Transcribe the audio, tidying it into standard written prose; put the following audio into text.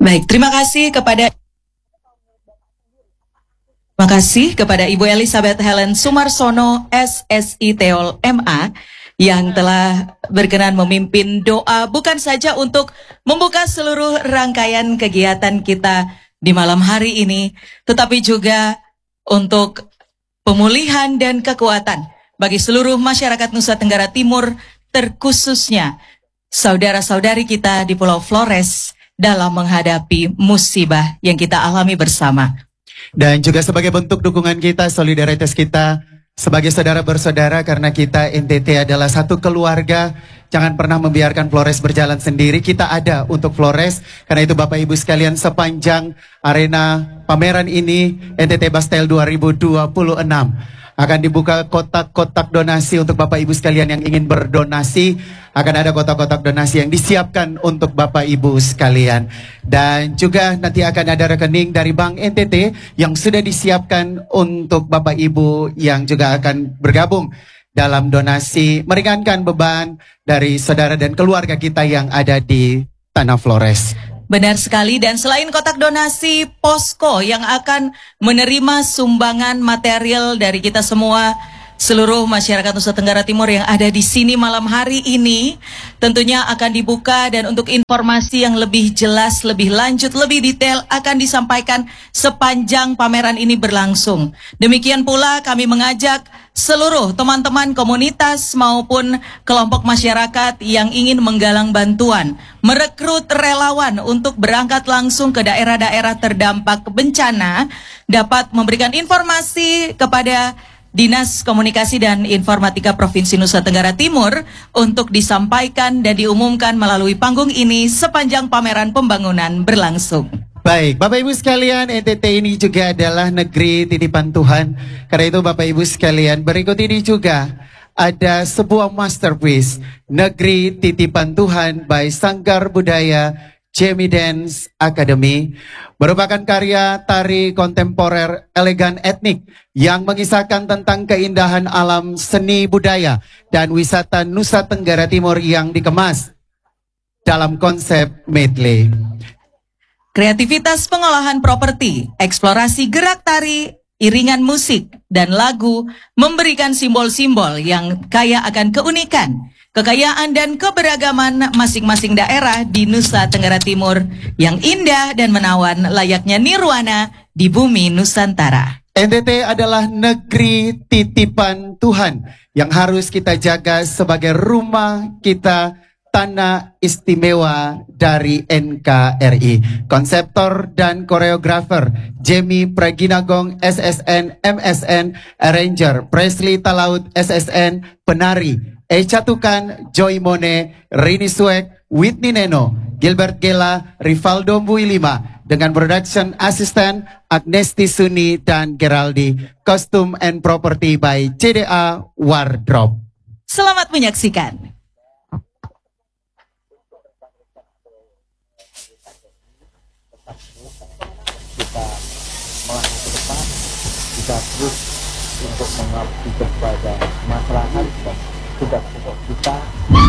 Baik, terima kasih kepada Ibu Elizabeth Helen Sumarsono, SSI Teol MA, yang telah berkenan memimpin doa bukan saja untuk membuka seluruh rangkaian kegiatan kita di malam hari ini, tetapi juga untuk pemulihan dan kekuatan bagi seluruh masyarakat Nusa Tenggara Timur, terkhususnya saudara-saudari kita di Pulau Flores dalam menghadapi musibah yang kita alami bersama. Dan juga sebagai bentuk dukungan kita, solidaritas kita sebagai saudara bersaudara, karena kita NTT adalah satu keluarga. Jangan pernah membiarkan Flores berjalan sendiri. Kita ada untuk Flores. Karena itu Bapak Ibu sekalian, sepanjang arena pameran ini NTT Bastel 2026 akan dibuka kotak-kotak donasi untuk Bapak Ibu sekalian yang ingin berdonasi. Akan ada kotak-kotak donasi yang disiapkan untuk Bapak Ibu sekalian. Dan juga nanti akan ada rekening dari Bank NTT yang sudah disiapkan untuk Bapak Ibu yang juga akan bergabung dalam donasi, meringankan beban dari saudara dan keluarga kita yang ada di Tanah Flores. Benar sekali, dan selain kotak donasi, posko yang akan menerima sumbangan material dari kita semua, seluruh masyarakat Nusa Tenggara Timur yang ada di sini malam hari ini, tentunya akan dibuka, dan untuk informasi yang lebih jelas, lebih lanjut, lebih detail akan disampaikan sepanjang pameran ini berlangsung. Demikian pula kami mengajak seluruh teman-teman komunitas maupun kelompok masyarakat yang ingin menggalang bantuan, merekrut relawan untuk berangkat langsung ke daerah-daerah terdampak bencana, dapat memberikan informasi kepada Dinas Komunikasi dan Informatika Provinsi Nusa Tenggara Timur untuk disampaikan dan diumumkan melalui panggung ini sepanjang pameran pembangunan berlangsung. Baik, Bapak Ibu sekalian, NTT ini juga adalah negeri titipan Tuhan. Karena itu Bapak Ibu sekalian, berikut ini juga ada sebuah masterpiece, Negeri Titipan Tuhan by Sanggar Budaya Jamie Dance Academy, merupakan karya tari kontemporer elegan etnik yang mengisahkan tentang keindahan alam, seni budaya, dan wisata Nusa Tenggara Timur yang dikemas dalam konsep medley. Kreativitas pengolahan properti, eksplorasi gerak tari, iringan musik, dan lagu memberikan simbol-simbol yang kaya akan keunikan, kekayaan dan keberagaman masing-masing daerah di Nusa Tenggara Timur yang indah dan menawan layaknya nirwana di bumi Nusantara. NTT adalah negeri titipan Tuhan yang harus kita jaga sebagai rumah kita, tanah istimewa dari NKRI. Konseptor dan koreografer Jamie Praginagong SSN MSN, arranger Presley Talaut SSN, penari Echa Tukan, Joy Mone, Rini Suek, Whitney Neno, Gilbert Gela, Rivaldo Mbuilima, dengan production assistant Agnesti Suni dan Geraldi. Costume and property by CDA Wardrobe. Selamat menyaksikan. Kita melangkah ke depan, kita terus untuk mengabdi kepada masyarakat dan tugas pokok kita.